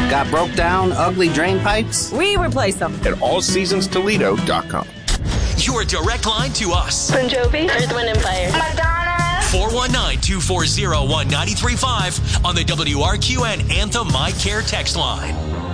Got broke down, ugly drain pipes? We replace them. At allseasonstoledo.com. Your direct line to us. Bon Jovi, Earth, Wind & Fire, Madonna. 419-240-1935 on the WRQN Anthem My Care text line.